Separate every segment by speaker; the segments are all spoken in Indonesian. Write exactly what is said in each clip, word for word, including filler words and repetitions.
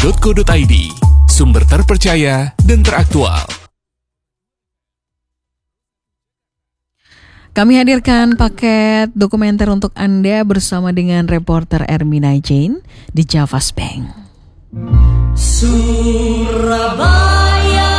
Speaker 1: titik co titik i d, sumber terpercaya dan teraktual.
Speaker 2: Kami hadirkan paket dokumenter untuk Anda bersama dengan reporter Ermina Jane di Javas Bank.
Speaker 3: Surabaya,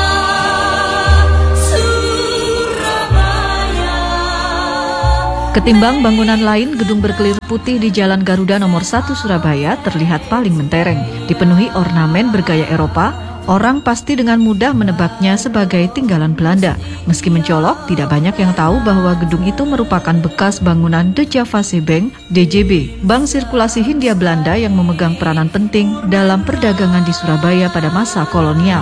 Speaker 3: Surabaya.
Speaker 2: Ketimbang bangunan lain, gedung berkelir putih di Jalan Garuda nomor satu Surabaya terlihat paling mentereng. Dipenuhi ornamen bergaya Eropa, orang pasti dengan mudah menebaknya sebagai tinggalan Belanda. Meski mencolok, tidak banyak yang tahu bahwa gedung itu merupakan bekas bangunan De Javase Bank D J B, Bank Sirkulasi Hindia Belanda yang memegang peranan penting dalam perdagangan di Surabaya pada masa kolonial.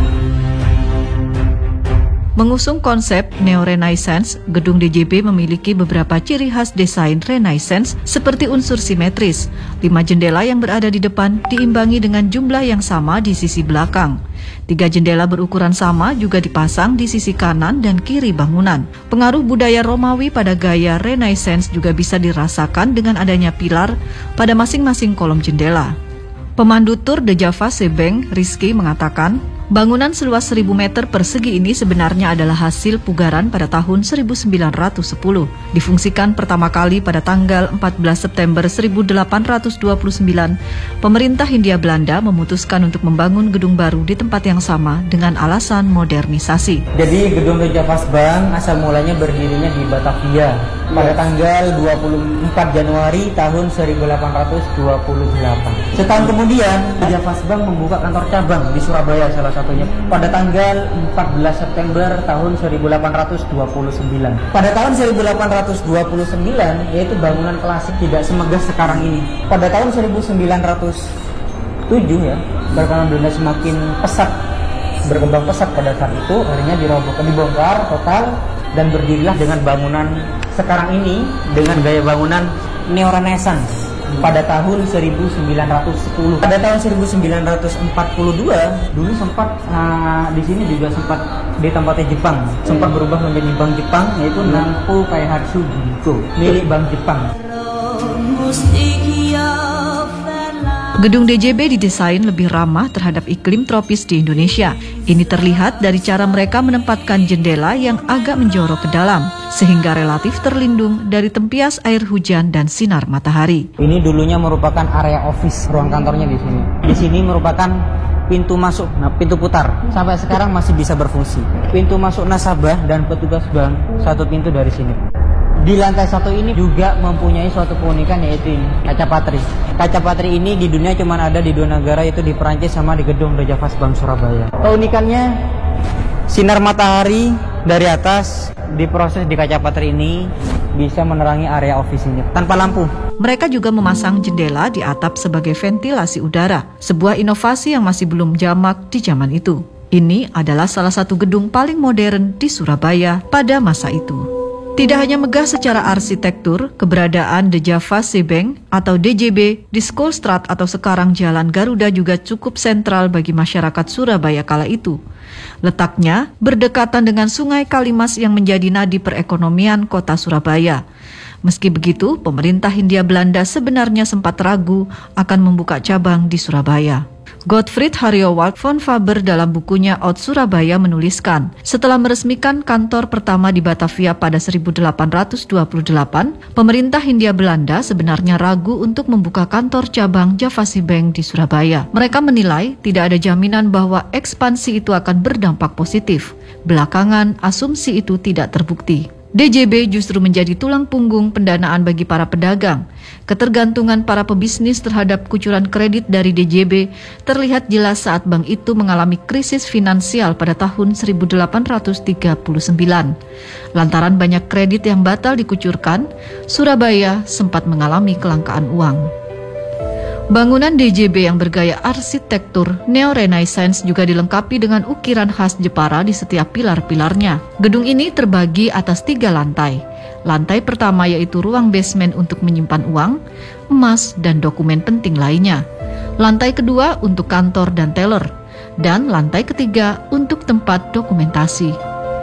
Speaker 2: Mengusung konsep Neo-Renaissance, gedung D J B memiliki beberapa ciri khas desain Renaissance seperti unsur simetris. Lima jendela yang berada di depan diimbangi dengan jumlah yang sama di sisi belakang. Tiga jendela berukuran sama juga dipasang di sisi kanan dan kiri bangunan. Pengaruh budaya Romawi pada gaya Renaissance juga bisa dirasakan dengan adanya pilar pada masing-masing kolom jendela. Pemandu tur De Javase Bank, Rizky, mengatakan, bangunan seluas seribu meter persegi ini sebenarnya adalah hasil pugaran pada tahun seribu sembilan ratus sepuluh. Difungsikan pertama kali pada tanggal empat belas September seribu delapan ratus dua puluh sembilan, pemerintah Hindia Belanda memutuskan untuk membangun gedung baru di tempat yang sama dengan alasan modernisasi.
Speaker 4: Jadi gedung De Javas Bank asal mulanya berdirinya di Batavia pada tanggal dua puluh empat Januari tahun seribu delapan ratus dua puluh delapan. Setahun kemudian, De Javas Bank membuka kantor cabang di Surabaya salah satunya pada tanggal empat belas September tahun seribu delapan ratus dua puluh sembilan. Pada tahun seribu delapan ratus dua puluh sembilan, yaitu bangunan klasik tidak semegah sekarang ini. Pada tahun seribu sembilan ratus tujuh ya, karena Belanda semakin pesat, berkembang pesat pada saat itu, akhirnya dirobohkan, dibongkar total dan berdirilah dengan bangunan sekarang ini dengan gaya bangunan Neo-Renaissance pada tahun seribu sembilan ratus sepuluh. Pada tahun seribu sembilan ratus empat puluh dua dulu sempat uh, di sini juga sempat ditempati Jepang, sempat berubah menjadi Bank Jepang, yaitu Nanpo Kaihatsu Ginko, milik Bank Jepang.
Speaker 2: Gedung D J B didesain lebih ramah terhadap iklim tropis di Indonesia. Ini terlihat dari cara mereka menempatkan jendela yang agak menjorok ke dalam, sehingga relatif terlindung dari tempias air hujan dan sinar matahari.
Speaker 4: Ini dulunya merupakan area office, ruang kantornya di sini. Di sini merupakan pintu masuk, nah pintu putar. Sampai sekarang masih bisa berfungsi. Pintu masuk nasabah dan petugas bank satu pintu dari sini. Di lantai satu ini juga mempunyai suatu keunikan, yaitu ini, kaca patri. Kaca patri ini di dunia cuma ada di dua negara, yaitu di Perancis sama di gedung De Javas Bank Surabaya. Keunikannya, sinar matahari dari atas diproses di kaca patri ini bisa menerangi area office ini tanpa lampu.
Speaker 2: Mereka juga memasang jendela di atap sebagai ventilasi udara, sebuah inovasi yang masih belum jamak di zaman itu. Ini adalah salah satu gedung paling modern di Surabaya pada masa itu. Tidak hanya megah secara arsitektur, keberadaan De Javase Bank atau D J B di Schoolstraat atau sekarang Jalan Garuda juga cukup sentral bagi masyarakat Surabaya kala itu. Letaknya berdekatan dengan Sungai Kalimas yang menjadi nadi perekonomian kota Surabaya. Meski begitu, pemerintah Hindia Belanda sebenarnya sempat ragu akan membuka cabang di Surabaya. Gottfried Haryowald von Faber dalam bukunya Out Surabaya menuliskan, setelah meresmikan kantor pertama di Batavia pada seribu delapan ratus dua puluh delapan, pemerintah Hindia Belanda sebenarnya ragu untuk membuka kantor cabang Javase Bank di Surabaya. Mereka menilai tidak ada jaminan bahwa ekspansi itu akan berdampak positif. Belakangan, asumsi itu tidak terbukti. D J B justru menjadi tulang punggung pendanaan bagi para pedagang. Ketergantungan para pebisnis terhadap kucuran kredit dari D J B terlihat jelas saat bank itu mengalami krisis finansial pada tahun seribu delapan ratus tiga puluh sembilan. Lantaran banyak kredit yang batal dikucurkan, Surabaya sempat mengalami kelangkaan uang. Bangunan D J B yang bergaya arsitektur Neo-Renaissance juga dilengkapi dengan ukiran khas Jepara di setiap pilar-pilarnya. Gedung ini terbagi atas tiga lantai. Lantai pertama yaitu ruang basement untuk menyimpan uang, emas, dan dokumen penting lainnya. Lantai kedua untuk kantor dan teller. Dan lantai ketiga untuk tempat dokumentasi.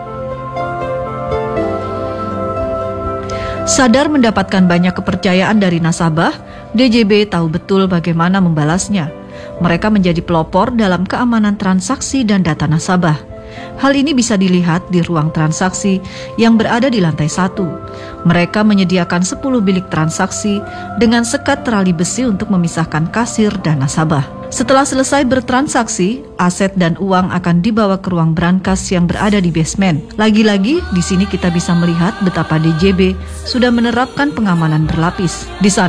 Speaker 2: Sadar mendapatkan banyak kepercayaan dari nasabah, D J B tahu betul bagaimana membalasnya. Mereka menjadi pelopor dalam keamanan transaksi dan data nasabah. Hal ini bisa dilihat di ruang transaksi yang berada di lantai satu. Mereka menyediakan sepuluh bilik transaksi dengan sekat terali besi untuk memisahkan kasir dan nasabah. Setelah selesai bertransaksi, aset dan uang akan dibawa ke ruang brankas yang berada di basement. Lagi-lagi, di sini kita bisa melihat betapa D J B sudah menerapkan pengamanan berlapis. Di sana